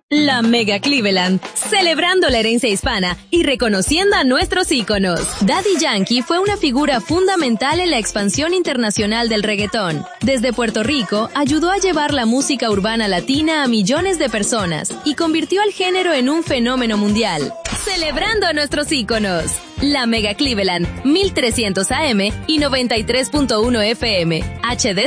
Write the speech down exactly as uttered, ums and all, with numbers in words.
La Mega Cleveland, celebrando la herencia hispana y reconociendo a nuestros íconos. Daddy Yankee fue una figura fundamental en la expansión internacional del reggaetón. Desde Puerto Rico, ayudó a llevar la música urbana latina a millones de personas y convirtió al género en un fenómeno mundial. Celebrando a nuestros íconos. La Mega Cleveland, mil trescientos A M y noventa y tres punto uno F M, H D